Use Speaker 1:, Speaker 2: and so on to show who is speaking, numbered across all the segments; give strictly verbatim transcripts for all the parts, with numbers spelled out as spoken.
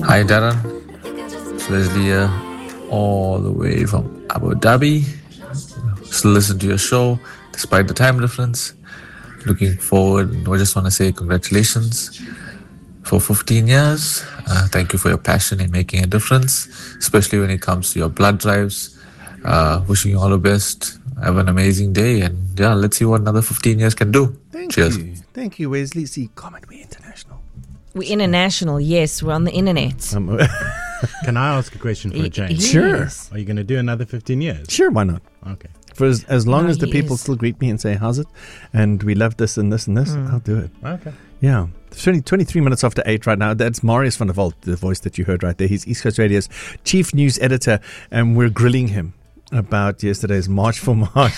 Speaker 1: Hi Darren, it's Leslie here, all the way from Abu Dhabi. Still listen to your show despite the time difference. Looking forward, and I just want to say congratulations for fifteen years. Uh, thank you for your passion in making a difference, especially when it comes to your blood drives. Uh, wishing you all the best. Have an amazing day, and yeah, let's see what another fifteen years can do.
Speaker 2: Thank
Speaker 1: Cheers.
Speaker 2: you. Thank you, Wesley. See, comment, we're international.
Speaker 3: We're international, yes. We're on the internet.
Speaker 2: Um,
Speaker 4: Can I ask a question for a change?
Speaker 3: Yes.
Speaker 2: Sure.
Speaker 4: Are you going to do another fifteen years?
Speaker 2: Sure, why not?
Speaker 4: Okay.
Speaker 2: For as, as long
Speaker 3: Oh,
Speaker 2: as the people
Speaker 3: yes.
Speaker 2: still greet me and say, how's it? And we love this and this and this,
Speaker 3: Mm.
Speaker 2: I'll do it.
Speaker 4: Okay.
Speaker 2: Yeah. It's only twenty-three minutes after eight right now. That's Marius van der Walt, the voice that you heard right there. He's East Coast Radio's chief news editor, and we're grilling him about yesterday's March for March.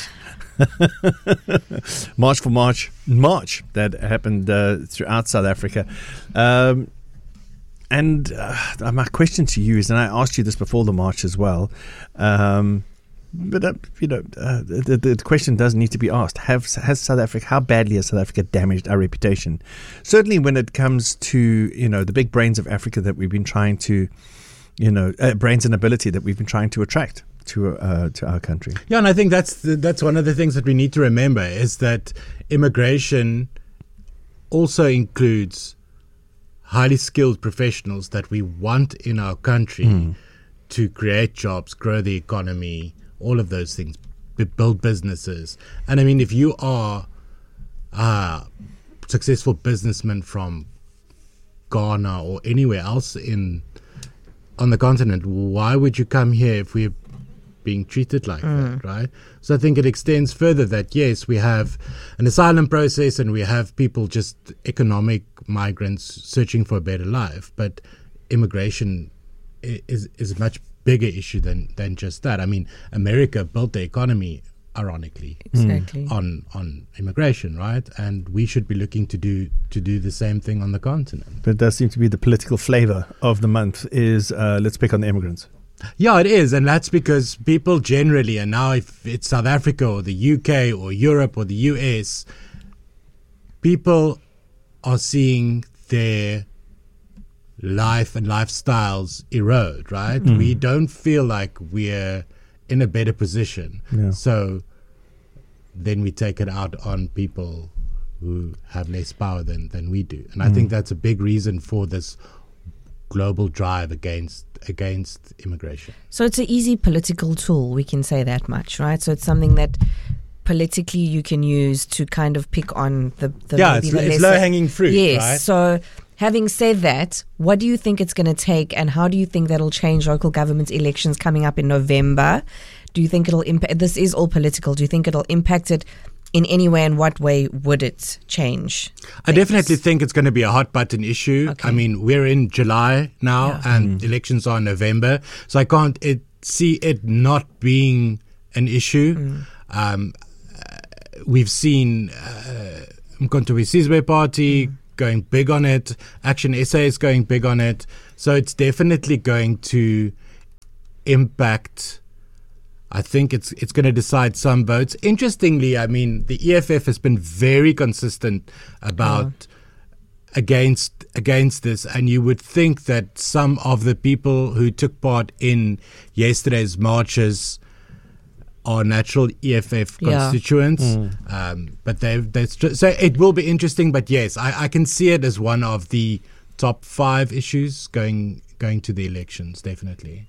Speaker 2: March for March, March that happened uh, throughout South Africa. Um, and uh, my question to you is, and I asked you this before the march as well, um, but uh, you know, uh, the, the question does need to be asked: Have has South Africa, how badly has South Africa damaged our reputation? Certainly, when it comes to you know the big brains of Africa that we've been trying to, you know, uh, brains and ability that we've been trying to attract to uh, to our country.
Speaker 4: Yeah, and I think that's the, that's one of the things that we need to remember is that immigration also includes highly skilled professionals that we want in our country mm. to create jobs, grow the economy, all of those things, b- build businesses. And I mean, if you are a successful businessman from Ghana or anywhere else in on the continent, why would you come here if we're being treated like mm. that, right? So I think it extends further that, yes, we have an asylum process and we have people just economic migrants searching for a better life, but immigration is is a much bigger issue than, than just that. I mean, America built the economy, ironically,
Speaker 3: Exactly.
Speaker 4: on, on immigration, right? And we should be looking to do to do the same thing on the continent.
Speaker 2: But it does seem to be the political flavor of the month is uh, let's pick on the immigrants.
Speaker 4: Yeah, it is. And that's because people generally, and now if it's South Africa or the U K or Europe or the U S, people are seeing their life and lifestyles erode, right? Mm. We don't feel like we're in a better position.
Speaker 2: Yeah.
Speaker 4: So then we take it out on people who have less power than, than we do. And I mm. think that's a big reason for this global drive against against immigration.
Speaker 3: So it's an easy political tool, we can say that much, right? So it's something that politically you can use to kind of pick on the, the
Speaker 4: yeah,
Speaker 3: maybe
Speaker 4: it's,
Speaker 3: the
Speaker 4: it's
Speaker 3: lesser-
Speaker 4: low-hanging fruit,
Speaker 3: yes,
Speaker 4: right?
Speaker 3: So having said that, what do you think it's going to take, and how do you think that'll change local government elections coming up in November? Do you think it'll impact? This is all political. Do you think it'll impact it in any way, and what way would it change?
Speaker 4: I definitely think it's going to be a hot button issue.
Speaker 3: Okay.
Speaker 4: I mean, we're in July now,
Speaker 3: Yeah.
Speaker 4: and
Speaker 2: Mm.
Speaker 4: elections are in November, so I can't it, see it not being an issue.
Speaker 3: Mm.
Speaker 4: Um, uh, we've seen uh, Mkhonto Sizwe Party mm. going big on it. Action S A is going big on it. So it's definitely going to impact. I think it's it's going to decide some votes. Interestingly, I mean, the E F F has been very consistent about oh. against against this, and you would think that some of the people who took part in yesterday's marches are natural E F F
Speaker 3: Yeah.
Speaker 4: constituents.
Speaker 2: Mm.
Speaker 4: Um, but they've they so it will be interesting. But yes, I, I can see it as one of the top five issues going going to the elections. Definitely.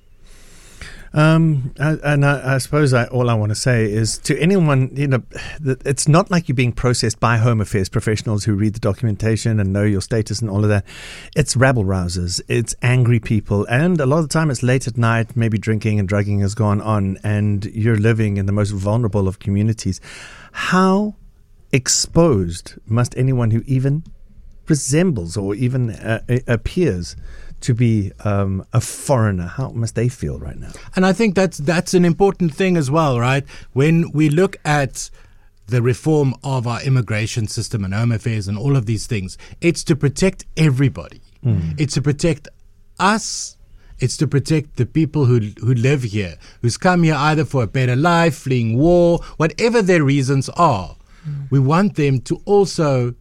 Speaker 2: Um, and I, I suppose I, all I want to say is to anyone, you know, that it's not like you're being processed by Home Affairs professionals who read the documentation and know your status and all of that. It's rabble rousers, it's angry people, and a lot of the time it's late at night, maybe drinking and drugging has gone on, and you're living in the most vulnerable of communities. How exposed must anyone who even resembles or even uh, appears to be um, a foreigner, how must they feel right now?
Speaker 4: And I think that's that's an important thing as well, right? When we look at the reform of our immigration system and Home Affairs and all of these things, it's to protect everybody. Mm. It's to protect us. It's to protect the people who who live here, who's come here either for a better life, fleeing war, whatever their reasons are. Mm. We want them to also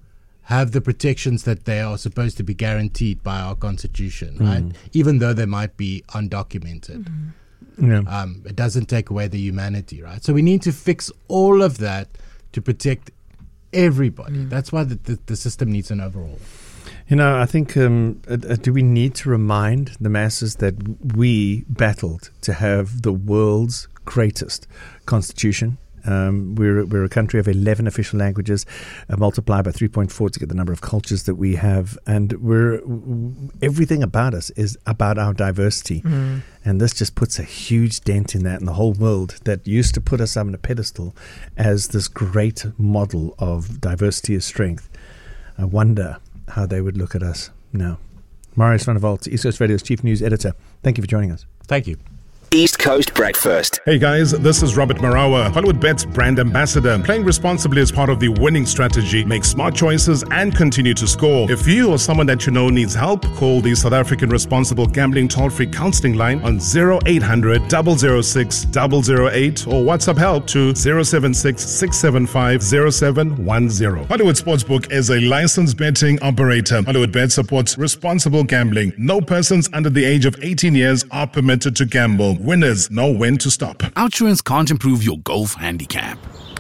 Speaker 4: have the protections that they are supposed to be guaranteed by our constitution,
Speaker 2: Mm.
Speaker 4: right? Even though they might be undocumented.
Speaker 3: Mm-hmm.
Speaker 2: Yeah.
Speaker 4: Um, it doesn't take away the humanity, right? So we need to fix all of that to protect everybody.
Speaker 3: Mm.
Speaker 4: That's why the, the, the system needs an overhaul.
Speaker 2: You know, I think, um, uh, uh, do we need to remind the masses that we battled to have the world's greatest constitution? Um, we're, we're a country of eleven official languages, uh, multiplied by three point four to get the number of cultures that we have. And we're w- everything about us is about our diversity.
Speaker 3: Mm.
Speaker 2: And this just puts a huge dent in that. And the whole world that used to put us on a pedestal as this great model of diversity is strength. I wonder how they would look at us now. Marius van der Walt, East Coast Radio's Chief News Editor. Thank you for joining us.
Speaker 4: Thank you.
Speaker 5: East Coast Breakfast.
Speaker 6: Hey guys, this is Robert Marawa, HollywoodBet's brand ambassador. Playing responsibly is part of the winning strategy. Make smart choices and continue to score. If you or someone that you know needs help, call the South African Responsible Gambling Toll-Free Counseling Line on zero eight hundred, zero zero six, zero zero eight or WhatsApp help to zero seven six, six seven five, zero seven one zero. Hollywood Sportsbook is a licensed betting operator. HollywoodBet supports responsible gambling. No persons under the age of eighteen years are permitted to gamble. Winners know when to stop.
Speaker 7: Outsurance can't improve your golf handicap,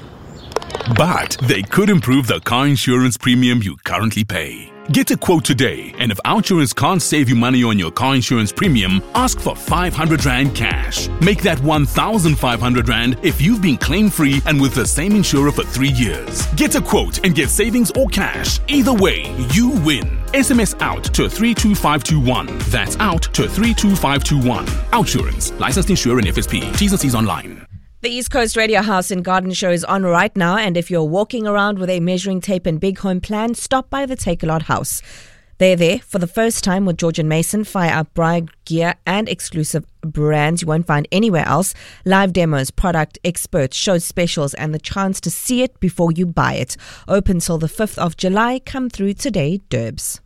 Speaker 7: but they could improve the car insurance premium you currently pay. Get a quote today, and if Outsurance can't save you money on your car insurance premium, ask for five hundred rand cash. Make that one thousand five hundred rand if you've been claim-free and with the same insurer for three years. Get a quote and get savings or cash. Either way, you win. S M S out to three two five two one. That's out to three two five two one. Outsurance. Licensed insurer and F S P. T's and C's online.
Speaker 3: The East Coast Radio House and Garden Show is on right now, and if you're walking around with a measuring tape and big home plan, stop by the Takealot House. They're there for the first time with George and Mason, fire up bride gear and exclusive brands you won't find anywhere else, live demos, product experts, show specials, and the chance to see it before you buy it. Open till the fifth of July. Come through today, Derbs.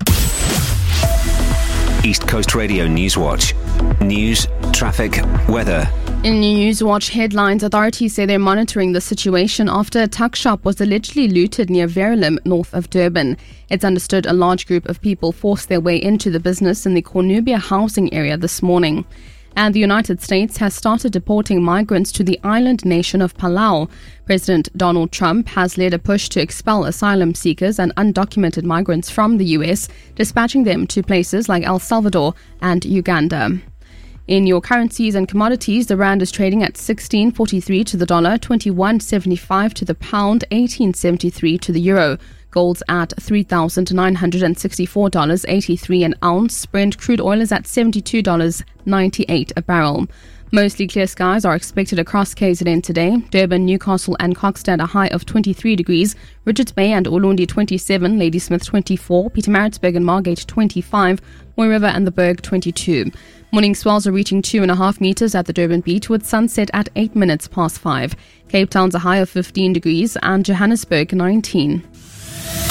Speaker 5: East Coast Radio Newswatch. News, traffic, weather.
Speaker 8: In Newswatch headlines, authorities say they're monitoring the situation after a tuck shop was allegedly looted near Verulam, north of Durban. It's understood a large group of people forced their way into the business in the Cornubia housing area this morning. And the United States has started deporting migrants to the island nation of Palau. President Donald Trump has led a push to expel asylum seekers and undocumented migrants from the U S, dispatching them to places like El Salvador and Uganda. In your currencies and commodities, the rand is trading at sixteen forty-three to the dollar, twenty-one seventy-five to the pound, eighteen seventy-three to the euro. Gold's at three thousand nine hundred sixty-four dollars and eighty-three cents an ounce. Brent crude oil is at seventy-two dollars and ninety-eight cents a barrel. Mostly clear skies are expected across K Z N today. Durban, Newcastle and Kokstad a high of twenty-three degrees. Richards Bay and Ulundi twenty-seven, Ladysmith twenty-four, Pietermaritzburg and Margate twenty-five, Mooi River and the Berg twenty-two. Morning swells are reaching two and a half meters at the Durban beach with sunset at eight minutes past five. Cape Town's a high of fifteen degrees and Johannesburg nineteen.